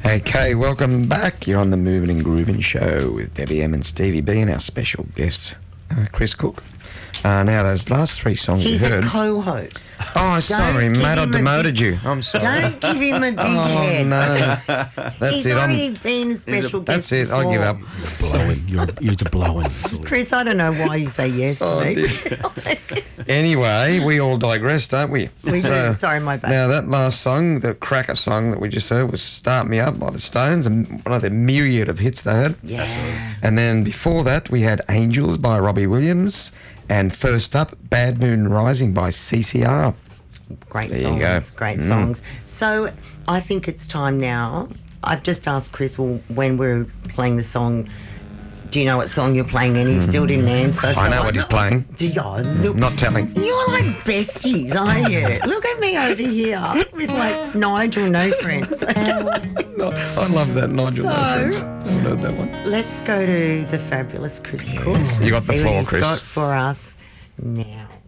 Okay, welcome back. You're on the Moving and Grooving Show with Debbie M and Stevie B and our special guest, Chris Cook. Now, those last three songs He's you heard... a co-host. Oh, sorry, give mate, I him a demoted big- you. I'm sorry. Don't give him a big Oh, head. no. That's He's it. already been a special guest That's it. I give up. Blowing. You're just blowing. Chris, I don't know why you say yes to me. Dear. Anyway, we all digress, don't we? We do. Sorry, my bad. Now, that last song, the cracker song that we just heard, was Start Me Up by the Stones, and one of the myriad of hits they had. Yeah. And then before that, we had Angels by Robbie Williams, and first up, Bad Moon Rising by CCR. Great There songs. you go. Great songs. So I think it's time now. I've just asked Chris, well, when we're playing the song, do you know what song you're playing? And he still didn't answer. So I know what he's playing. Do you? Look, Not telling. you're like besties, aren't you? Look at me over here with like Nigel, no friends. No, I love that Nigel. No friends. I haven't heard that one. Let's go to the fabulous Chris Cook. You got the See floor, what he's Chris. got for us now.